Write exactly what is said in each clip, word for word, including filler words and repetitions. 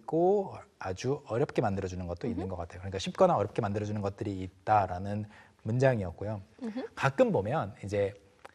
있고 아주 어렵게 만들어주는 것도 있는 것 같아요. 그러니까 쉽거나 어렵게 만들어주는 것들이 있다라는 문장이었고요. 가끔 보면 이제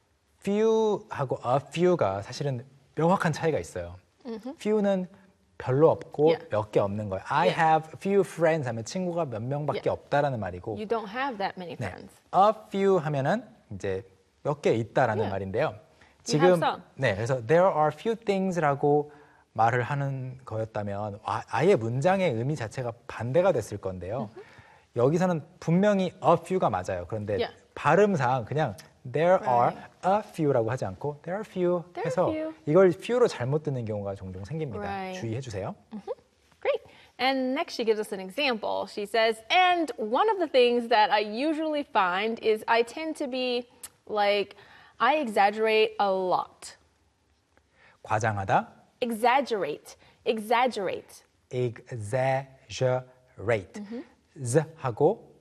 few하고 a few가 사실은 명확한 차이가 있어요. few는 별로 없고 Yeah. 몇 개 없는 거예요. I Yeah. have few friends 하면 친구가 몇 명밖에 Yeah. 없다라는 말이고 You don't have that many 네. friends. a few 하면은 이제 몇 개 있다라는 Yeah. 말인데요. You have 지금 some. 네, 그래서 there are few things라고 말을 하는 거였다면 아, 아예 문장의 의미 자체가 반대가 됐을 건데요. Mm-hmm. 여기서는 분명히 a few가 맞아요. 그런데 Yeah. 발음상 그냥 there Right. are a few라고 하지 않고 there are few There are 해서 few. 이걸 few로 잘못 듣는 경우가 종종 생깁니다. Right. 주의해 주세요. Great. And next she gives us an example. She says, and one of the things that I usually find is I tend to be like, I exaggerate a lot. 과장하다, Exaggerate. Exaggerate. exaggerate. z하고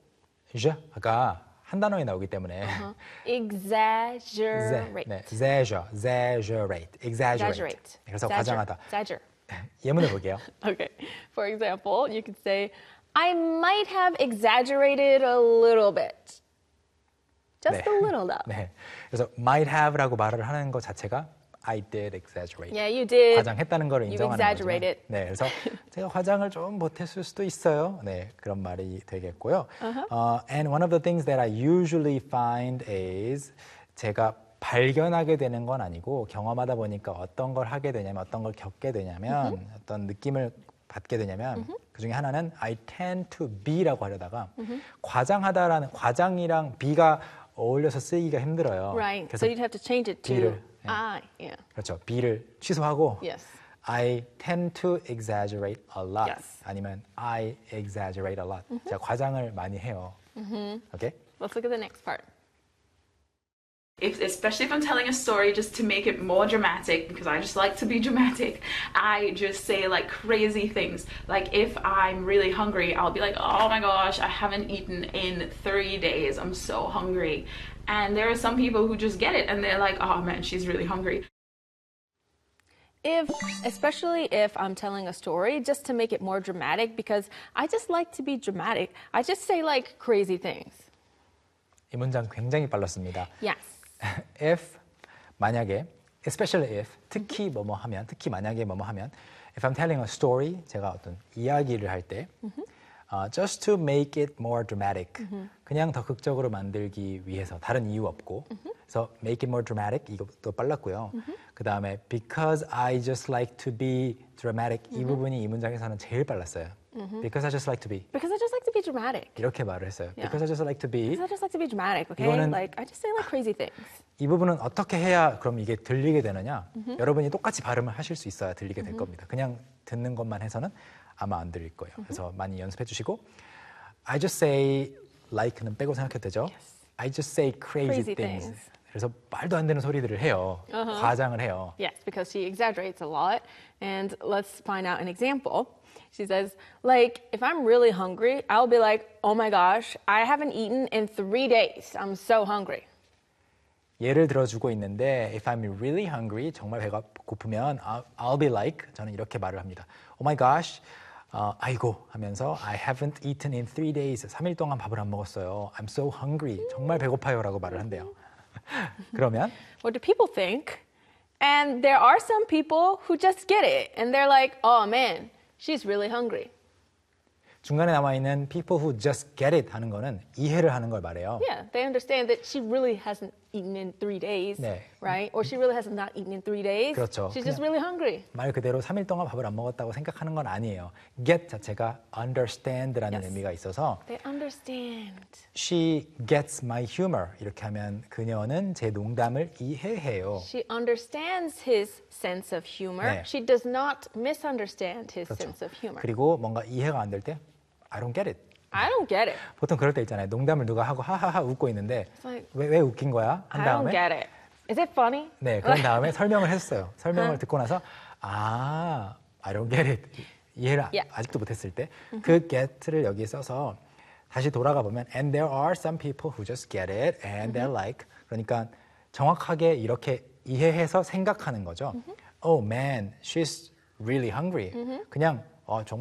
z가 한 단어에 나오기 때문에 Uh-huh. 제, Exaggerate. 네, exagger, exaggerate, exaggerate. Exaggerate. 그래서 Exagger. 과장하다. Exagger. 예문을 볼게요. Okay. For example, you could say, I might have exaggerated a little bit. Just 네. a little though. 네. 그래서 might have라고 말을 하는 것 자체가 I did exaggerate. Yeah, you did. 과장했다는 걸 You 인정하는 거죠. exaggerated. 네, 그래서 제가 과장을 좀 못했을 수도 있어요. 네, 그런 말이 되겠고요. Uh-huh. 어, and one of the things that I usually find is 제가 발견하게 되는 건 아니고 경험하다 보니까 어떤 걸 하게 되냐면 어떤 걸 겪게 되냐면 Uh-huh. 어떤 느낌을 받게 되냐면 Uh-huh. 그 중에 하나는 I tend to be라고 하려다가 uh-huh. 과장하다라는 과장이랑 be가 어울려서 쓰기가 힘들어요. Right. 그래서 So you'd have to change it to be를, 예. I. Yeah. 그렇죠. be를 취소하고 Yes. I tend to exaggerate a lot. Yes. 아니면 I exaggerate a lot. 제가 과장을 많이 해요. Okay? Let's look at the next part. If, especially if I'm telling a story just to make it more dramatic, because I just like to be dramatic, I just say like crazy things. Like if I'm really hungry, I'll be like, oh my gosh, I haven't eaten in three days. I'm so hungry. And there are some people who just get it and they're like, oh man, she's really hungry. If, especially if I'm telling a story, just to make it more dramatic, because I just like to be dramatic, I just say like crazy things. 이 문장 굉장히 빨랐습니다. Yes. if 만약에 especially if 특히 뭐뭐 하면 특히 만약에 뭐뭐 하면 if I'm telling a story 제가 어떤 이야기를 할 때 uh, just to make it more dramatic 그냥 더 극적으로 만들기 위해서 다른 이유 없고 그래서 make it more dramatic 이것도 빨랐고요. 그 다음에 because I just like to be dramatic 이 부분이 이 문장에서는 제일 빨랐어요. because I just like to be Because I just like to be dramatic. 이렇게 말을 했어요. Yeah. because I just like to be Because I just like to be dramatic, okay? 이거는- Like, I just say like crazy things. 이 부분은 어떻게 해야 그럼 이게 들리게 되느냐? 여러분이 똑같이 발음을 하실 수 있어야 들리게 될 겁니다. 그냥 듣는 것만 해서는 아마 안 들릴 거예요. 그래서 많이 연습해 주시고 I just say like는 빼고 생각해도 되죠? Yes. I just say crazy, Crazy things. things. 그래서 말도 안 되는 소리들을 해요. 과장을 해요. Yes, because she exaggerates a lot. And let's find out an example. She says, like, if I'm really hungry, I'll be like, oh my gosh, I haven't eaten in three days. I'm so hungry. 예를 들어주고 있는데 if I'm really hungry, 정말 배가 고프면 I'll, I'll be like, 저는 이렇게 말을 합니다. Oh my gosh, 어, 아이고 하면서 I haven't eaten in three days, 삼 일 동안 밥을 안 먹었어요. I'm so hungry, 정말 배고파요 라고 말을 한대요. 그러면 What do people think? And there are some people who just get it. And they're like, oh man, she's really hungry. 중간에 남아있는 people who just get it 하는 거는 이해를 하는 걸 말해요. Yeah, they understand that she really hasn't eaten in three days, 네. right? Or she really has not eaten in three days. 그렇죠. She's just 그냥- really hungry. 말 그대로 삼 일 동안 밥을 안 먹었다고 생각하는 건 아니에요. get 자체가 understand라는 Yes. 의미가 있어서 They understand. she gets my humor 이렇게 하면 그녀는 제 농담을 이해해요. She understands his sense of humor. 네. She does not misunderstand his 그렇죠. sense of humor. 그리고 뭔가 이해가 안 될 때 I don't get it. I don't get it. 보통 그럴 때 있잖아요. 농담을 누가 하고 하하하 웃고 있는데 like, 왜, 왜 웃긴 거야? 한 I don't 다음에 get it. Is it funny? 네, 그런 다음에 설명을 했어요. 설명을 듣고 나서 아, I don't get it. 이해를 Yeah. 아직도 못했을 때 그 get를 여기에 써서 다시 돌아가 보면 and there are some people who just get it and they're like 그러니까 정확하게 이렇게 이해해서 생각하는 거죠. Oh man, she's really hungry. 그냥 어, 정말